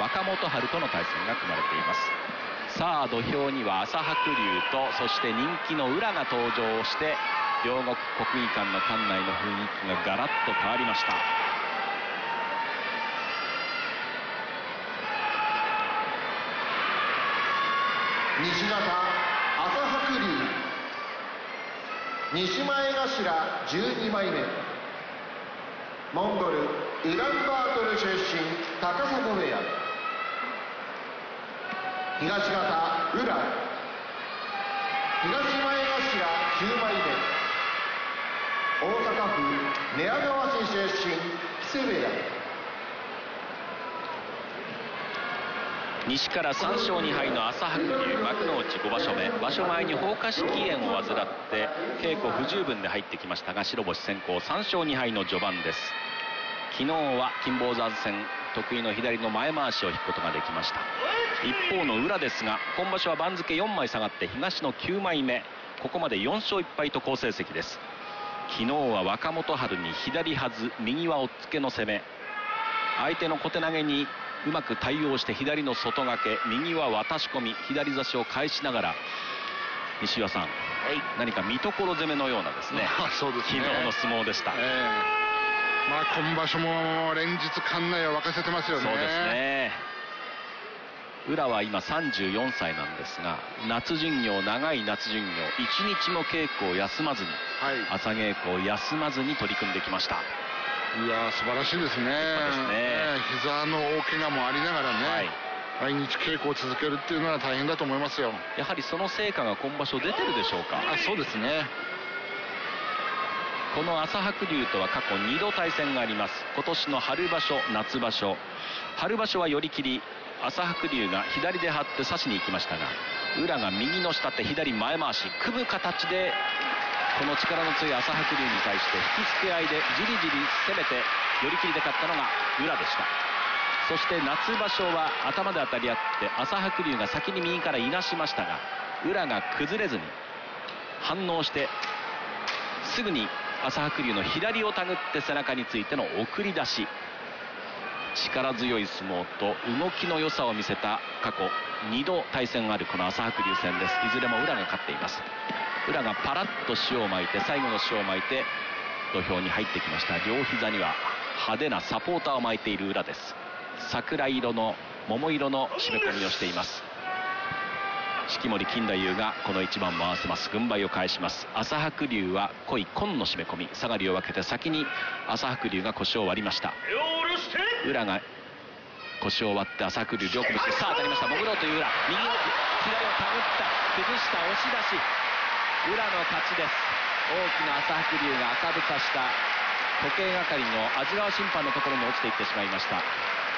若元春との対戦が組まれています。さあ土俵には朝白龍とそして人気の宇良が登場して、両国国技館の館内の雰囲気がガラッと変わりました。 西方朝白龍、西前頭12枚目、モンゴルウランバートル出身高砂部屋。東方宇良、東前頭9枚目、大阪府寝屋川市出身木瀬部屋。 西から3勝2敗の朝白龍、幕内5場所目、場所前に放火式炎を患って稽古不十分で入ってきましたが、白星先行、3勝2敗の序盤です。昨日は金峰山戦、得意の左の前回しを引くことができました。一方の宇良ですが、今場所は番付4枚下がって東の9枚目、ここまで4勝1敗と好成績です。昨日は若元春に左はず右は押っつけの攻め、相手の小手投げにうまく対応して左の外掛け、右は渡し込み、左差しを返しながら、西岩さん、はい、何か見所攻めのようなですね、 そうですね、 昨日の相撲でした。 今場所も連日館内を沸かせてますよね。 そうですね。宇良は今34歳なんですが、夏巡業、長い夏巡業、一日も稽古を休まずに、朝稽古を休まずに取り組んできました。 いや素晴らしいですね。膝の大怪我もありながらね、毎日稽古を続けるっていうのは大変だと思いますよ。 やはりその成果が今場所出てるでしょうか。 そうですね。 この朝白龍とは過去2度対戦があります。今年の春場所、夏場所。春場所は寄り切り、朝白龍が左で張って差しに行きましたが、宇良が右の下手左前回し、組む形でこの力の強い朝白龍に対して引き付け合いでじりじり攻めて寄り切りで勝ったのが宇良でした。そして夏場所は頭で当たり合って朝白龍が先に右からいなしましたが、宇良が崩れずに反応してすぐに朝白龍の左を手繰って背中についての送り出し、力強い相撲と動きの良さを見せた過去2度対戦があるこの朝白龍戦です。いずれも宇良が勝っています。宇良がパラッと塩を巻いて、最後の塩を巻いて土俵に入ってきました。両膝には派手なサポーターを巻いている宇良です。桜色の桃色の締め込みをしています。式守金太夫がこの一番も合わせます。軍配を返します。朝白龍は濃い紺の締め込み、下がりを分けて先に朝白龍が腰を割りました。宇良が腰を割って朝白龍両首して、さあ当たりました。潜ろうという宇良、右を左を手繰った、崩した、押し出し、宇良の勝ちです。大きな朝白龍が赤ぶさした時計係の安治川審判のところに落ちていってしまいました。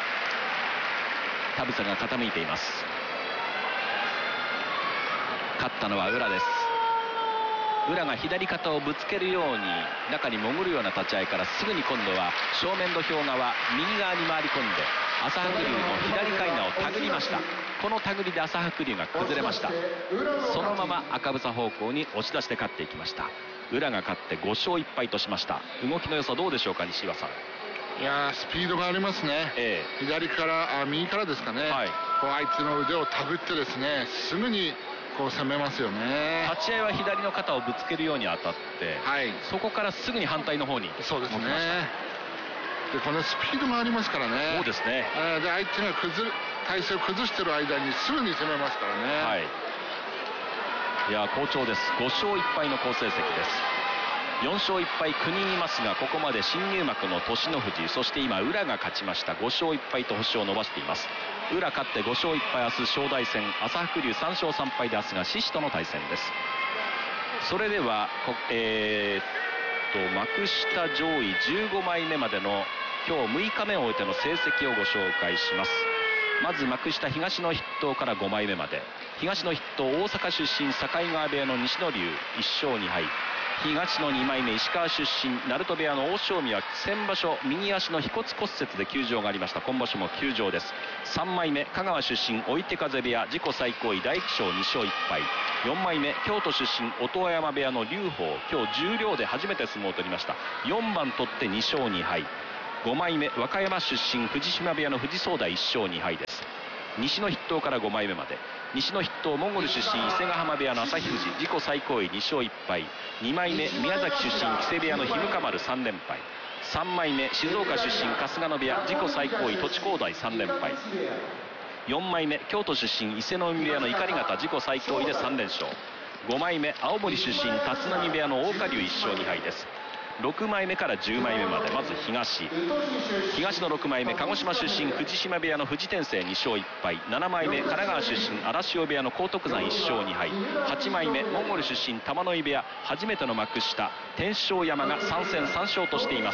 田臥が傾いています。勝ったのは宇良です。宇良が左肩をぶつけるように中に潜るような立ち合いから、すぐに今度は正面土俵側右側に回り込んで朝白龍の左かいなを手繰りました。この手繰りで朝白龍が崩れました。そのまま赤房方向に押し出して勝っていきました。宇良が勝って5勝1敗としました。動きの良さどうでしょうか、西岩さん。 いやスピードがありますね。左から右からですかね、こう相手の腕を手繰ってですね、すぐにこう攻めますよね。 立ち合いは左の肩をぶつけるように当たって、そこからすぐに反対の方に持ってました。そうですね。 でこのスピードがありますからね。 そうですね。 で相手が体勢を崩してる間にすぐに攻めますからね。 いや好調です。5勝1敗の好成績です。4勝1敗9人いますが、ここまで新入幕の栃ノ富士、そして今宇良が勝ちました。5勝1敗と星を伸ばしています。宇良勝って5勝1敗、明日正代戦、朝白龍3勝3敗で明日が獅子との対戦です。それでは幕下上位15枚目までの今日6日目を終えての成績をご紹介します。まず幕下東の筆頭から5枚目まで。東の筆頭大阪出身境川部屋の西の龍1勝2敗、東の2枚目石川出身鳴門部屋の欧勝海は先場所右足の腓骨骨折で休場がありました。今場所も休場です。3枚目香川出身追手風部屋自己最高位大喜翔2勝1敗、4枚目京都出身音山部屋の龍鳳、今日十両で初めて相撲を取りました。4番取って2勝2敗、 5枚目和歌山出身藤島部屋の藤総大1勝2敗です。西の筆頭から5枚目まで、西の筆頭モンゴル出身伊勢ヶ濱部屋の朝日富士自己最高位2勝1敗、2枚目宮崎出身木瀬部屋の日向丸3連敗、3枚目静岡出身春日野部屋自己最高位栃光大3連敗、4枚目京都出身伊勢ノ海部屋の碇方自己最高位で3連勝、5枚目青森出身立浪部屋の桜花龍1勝2敗です。6枚目から10枚目まで、まず東の6枚目鹿児島出身藤島部屋の藤天聖2勝1敗、7枚目神奈川出身荒汐部屋の荒徳山1勝2敗、8枚目モンゴル出身玉ノ井部屋初めての幕下天正山が3戦3勝としています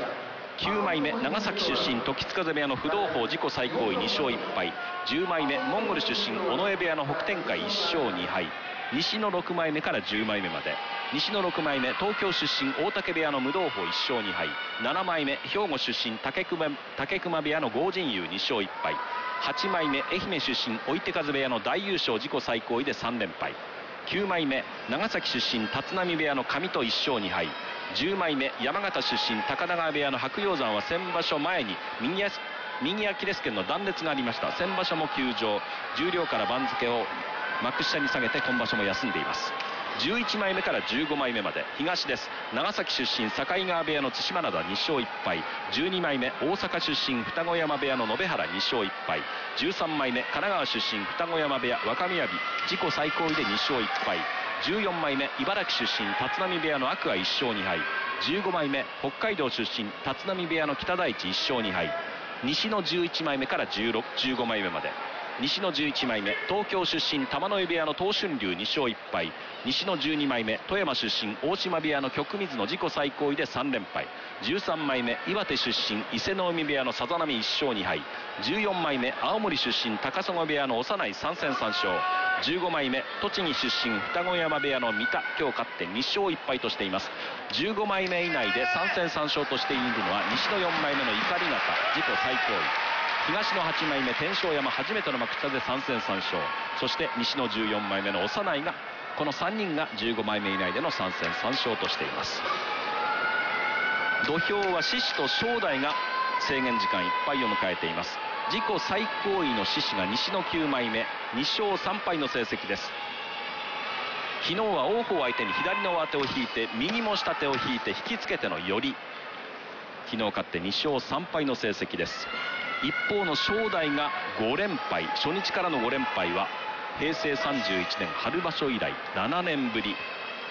。9枚目長崎出身時津風部屋の不動峰自己最高位2勝1敗、10枚目モンゴル出身尾上部屋の北天海1勝2敗、西の6枚目から10枚目まで、西の6枚目東京出身大竹部屋の無道法1勝2敗、7枚目兵庫出身武隈部屋の豪神雄2勝1敗、8枚目愛媛出身追手風部屋の大優勝自己最高位で3連敗、9枚目長崎出身立浪部屋の上戸1勝2敗、10枚目山形出身高田川部屋の白鷹山は先場所前に右アキレス腱の断裂がありました。先場所も休場、十両から番付を幕下に下げて今場所も休んでいます。11枚目から15枚目まで東です。長崎出身境川部屋の対馬灘2勝1敗、12枚目大阪出身二子山部屋の延原2勝1敗、13枚目神奈川出身二子山部屋若宮自己最高位で2勝1敗、14枚目茨城出身立浪部屋の天空海1勝2敗、15枚目北海道出身立浪部屋の北大地1勝2敗、西の11枚目から15枚目まで、西の11枚目東京出身玉ノ井部屋の東春龍2勝1敗、西の12枚目富山出身大島部屋の極水の自己最高位で3連敗、13枚目岩手出身伊勢ノ海部屋のさざ波1勝2敗、14枚目青森出身高砂部屋の幼い3戦3勝、15枚目栃木出身双子山部屋の三田今日勝って2勝1敗としています。15枚目以内で3戦3勝としているのは西の4枚目の碇方自己最高位、東の8枚目天正山初めての幕下で3戦3勝、そして西の14枚目の幼いがこの3人が15枚目以内での3戦3勝としています。土俵は獅子と正代が制限時間いっぱいを迎えています。自己最高位の獅子が西の9枚目2勝3敗の成績です。昨日は王鵬相手に左の上手を引いて右も下手を引いて引きつけての寄り、昨日勝って2勝3敗の成績です。一方の正代が5連敗、初日からの5連敗は平成31年春場所以来7年ぶり。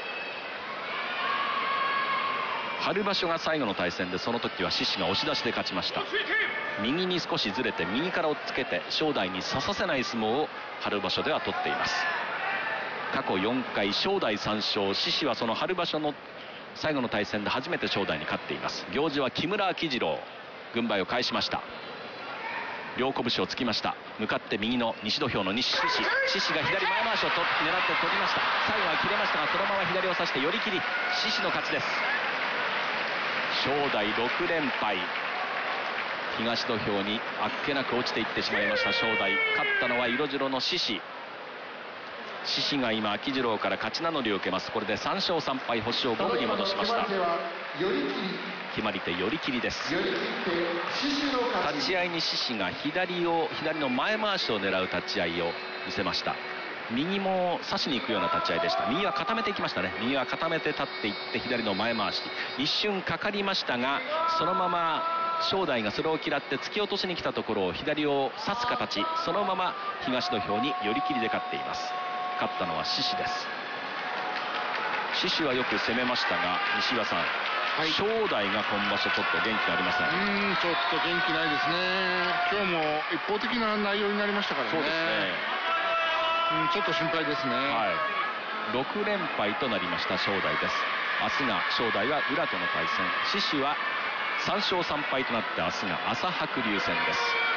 春場所が最後の対戦で、その時は獅子が押し出しで勝ちました。右に少しずれて右から追っつけて正代に差させない相撲を春場所では取っています。過去4回正代3勝、獅子はその春場所の最後の対戦で初めて正代に勝っています。行司は木村明次郎、軍配を返しました。両拳をつきました。向かって右の西土俵の獅子が左前回しを狙って取りました。最後は切れましたがそのまま左を差して寄り切り、獅子の勝ちです。正代6連敗、東土俵にあっけなく落ちていってしまいました正代。勝ったのは色白の獅子が今秋次郎から勝ち名乗りを受けます。これで3勝3敗、星を5分に戻しました。決まり手寄り切りです。立ち合いに獅子が左の前回しを狙う立ち合いを見せました。右も差しに行くような立ち合いでした。右は固めていきましたね。右は固めて立っていって左の前回し、一瞬かかりましたがそのまま正代がそれを嫌って突き落としに来たところを左を差す形、そのまま東土俵に寄り切りで勝っています。勝ったのは獅子です。獅子はよく攻めましたが西岩さん、はい、正代が今場所ちょっと元気がありません。 ちょっと元気ないですね。今日も一方的な内容になりましたからね。 そうですね。 ちょっと心配ですね。 はい、6連敗となりました正代です。明日が正代は宇良との対戦、獅子は3勝3敗となって明日が朝白龍戦です。